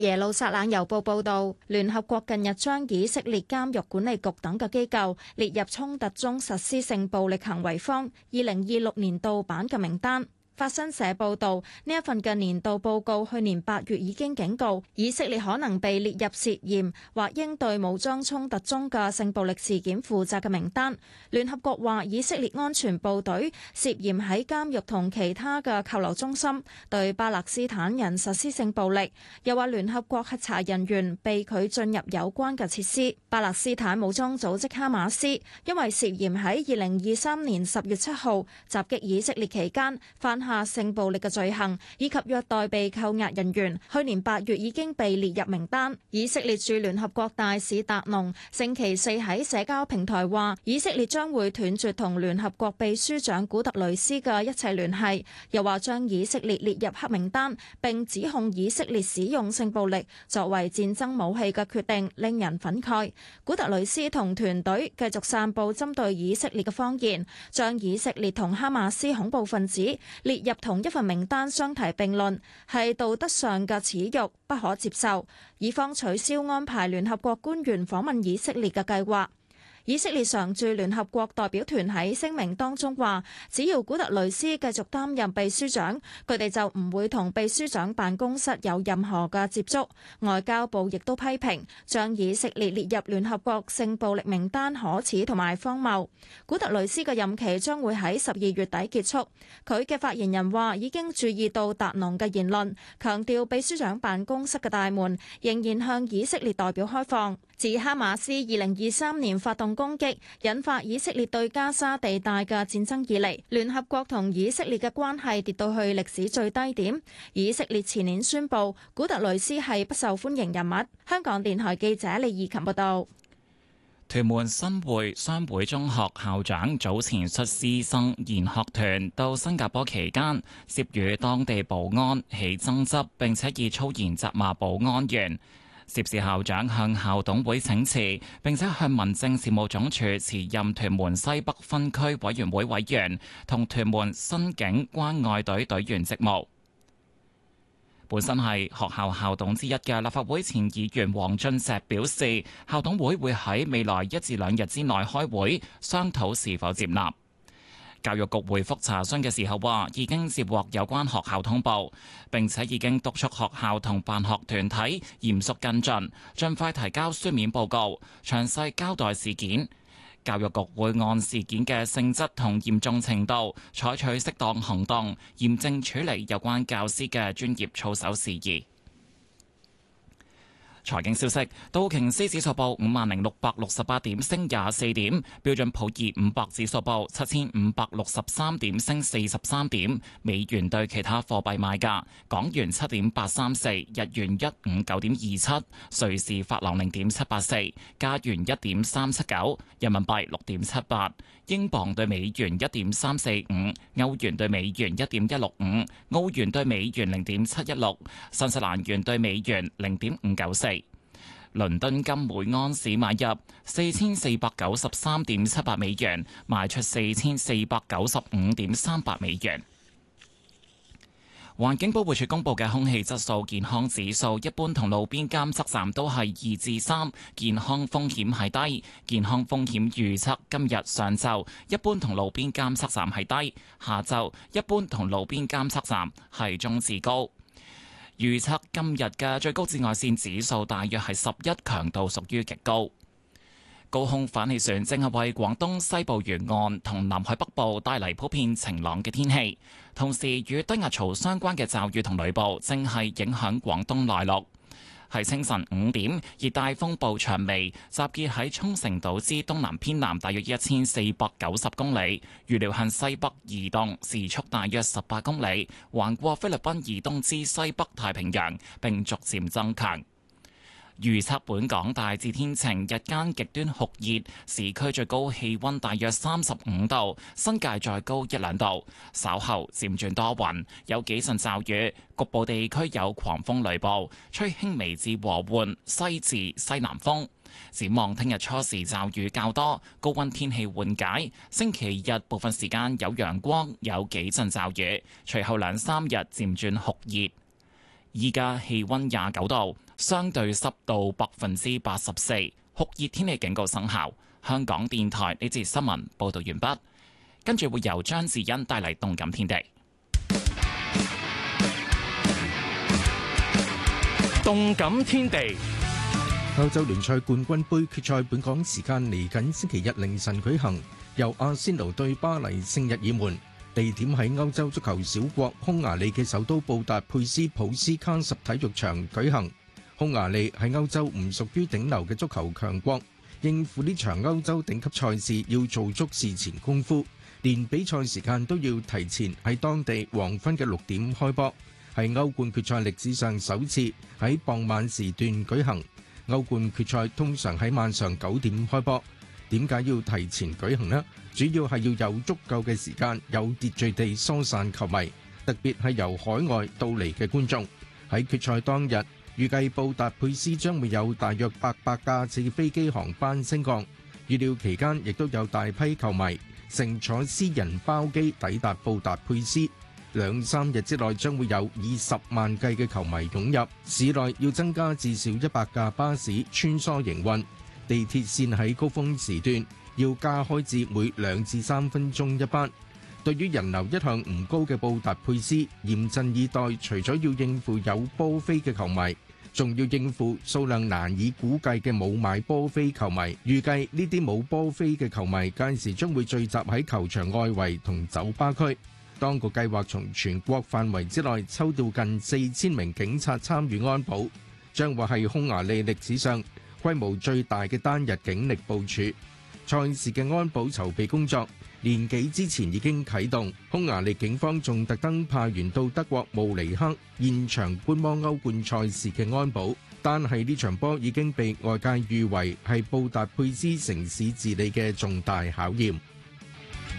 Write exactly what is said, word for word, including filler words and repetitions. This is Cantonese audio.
耶路撒冷郵報報導，聯合國近日將以色列監獄管理局等嘅機構列入衝突中實施性暴力行為方二零二六年度版嘅名單。法新社報導，呢一份嘅年度報告去年八月已經警告，以色列可能被列入涉嫌或應對武裝衝突中嘅性暴力事件負責嘅名單。聯合國話，以色列安全部隊涉嫌喺監獄同其他嘅扣留中心對巴勒斯坦人實施性暴力，又話聯合國核查人員被拒進入有關嘅設施。巴勒斯坦武裝組織哈馬斯因為涉嫌喺二零二三年十月七號襲擊以色列期間犯下性暴力嘅罪行，以及虐待被扣押人員，去年八月已經被列入名單。以色列駐聯合國大使達農星期四喺社交平台話，以色列將會斷絕同聯合國秘書長古特雷斯嘅一切聯繫，又話將以色列列入黑名單，並指控以色列使用性暴力作為戰爭武器嘅決定令人憤慨。古特雷斯同團隊繼續散佈針對以色列嘅謊言，將以色列同哈馬斯恐怖分子列入同一份名單相提並論，係道德上嘅恥辱，不可接受。以方取消安排聯合國官員訪問以色列嘅計劃。以色列常駐聯合國代表團喺聲明當中話，只要古特雷斯繼續擔任秘書長，佢哋就唔會同秘書長辦公室有任何嘅接觸。外交部亦都批評將以色列列入聯合國性暴力名單可恥同埋荒謬。古特雷斯嘅任期將會喺十二月底結束。佢嘅發言人話已經注意到達農嘅言論，強調秘書長辦公室嘅大門仍然向以色列代表開放。自哈馬斯二零二三年發動攻擊，引發以色列對加沙地帶嘅戰爭以嚟，聯合國同以色列嘅關係跌到去歷史最低點。以色列前年宣布古特雷斯係不受歡迎人物。香港電台記者李義琴報道。 屯門新會商會中學校長早前率師生研學團到新加坡期間，涉與當地保安起爭執，並且以粗言責罵保安員。涉事校長向校董會請辭，並且向民政事務總署辭任屯門西北分區委員會委員同屯門新警關愛隊隊員職務。本身係學校校董之一嘅立法會前議員黃俊碩表示，校董會會喺未來一至兩日之內開會商討是否接納。教育局回覆查詢嘅時候話，已經接獲有關學校通報，並且已經督促學校同辦學團體嚴肅跟進，盡快提交書面報告，詳細交代事件。教育局會按事件嘅性質同嚴重程度，採取適當行動，嚴正處理有關教師嘅專業操守事宜。財經消息，道瓊斯指數報五萬零六百六十八點，升廿四點；標準普爾五百指數報七千五百六十三點，升四十三點。美元對其他貨幣賣價：港元七點八三四，日元一五九點二七，瑞士法郎零點七八四，加元一點三七九，人民幣六點七八，英鎊對美元一點三四五，歐元對美元一點一六五，澳元對美元零點七一六，新西蘭元對美元零點五九四。倫敦金每盎司買入四千四百九十三點七八美元，賣出四千四百九十五點三八美元。環境保護署公布嘅空氣質素健康指數，一般同路邊監測站都係二至三，健康風險係低。健康風險預測今日上晝一般同路邊監測站係低，下晝一般同路邊監測站係中至高。預測今日嘅最高紫外線指數大約係十一，強度屬於極高。高空反氣旋正係為廣東西部沿岸同南海北部帶嚟普遍晴朗嘅天氣，同時與低壓槽相關嘅驟雨同雷暴正係影響廣東內陸。係清晨五點，熱帶風暴長眉集結喺沖繩島之東南偏南大約一千四百九十公里，預料向西北移動，時速大約十八公里，橫過菲律賓以東之西北太平洋，並逐漸增強。預測本港大致天晴，日間極端酷熱，市區最高氣溫大約三十五度，新界再高一兩度。稍後漸轉多雲，有幾陣驟雨，局部地區有狂風雷暴，吹輕微至和緩西至西南風。展望聽日初時驟雨較多，高溫天氣緩解。星期日部分時間有陽光，有幾陣驟雨，隨後兩三日漸轉酷熱。依家氣溫廿九度。 相對濕度百分之八十四，酷熱天氣警告生效。香港電台呢節新聞報道完畢，跟住會由張智欣帶嚟動感天地。 動感天地， 歐洲聯賽冠軍盃決賽本港時間嚟緊星期日凌晨舉行，由阿仙奴對巴黎聖日耳門，地點喺歐洲足球小國匈牙利嘅首都布達佩斯普斯卡什體育場舉行。匈牙利喺歐洲唔屬於頂流嘅足球強國，應付呢場歐洲頂級賽事要做足事前功夫，連比賽時間都要提前喺當地黃昏嘅六點開波，係歐冠決賽歷史上首次喺傍晚時段舉行。歐冠決賽通常喺晚上九點開波，點解要提前舉行呢？主要係要有足夠嘅時間，有秩序地疏散球迷，特別係由海外到嚟嘅觀眾。喺決賽當日，預計布達佩斯將會有大約八百架次飛機航班升降，預料期間亦都有大批球迷乘坐私人包機抵達布達佩斯。兩三日之內將會有以十萬計嘅球迷湧入，市內要增加至少一百架巴士穿梭營運，地鐵線喺高峰時段要加開至每兩至三分鐘一班。對於人流一向唔高嘅布達佩斯，嚴陣以待，除咗要應付有波飛嘅球迷，仲要應付數量難以估計嘅冇買波飛球迷。預計呢啲冇波飛嘅球迷屆時將會聚集喺球場外圍同酒吧區。當局計劃從全國範圍之內抽調近四千名警察參與安保，將會係匈牙利歷史上規模最大嘅單日警力部署。賽事嘅安保籌備工作年幾之前已經啟動，匈牙利警方仲特登派員到德國慕尼黑現場觀摩歐冠賽事嘅安保。單係呢場波已經被外界譽為係布達佩斯城市治理嘅重大考驗。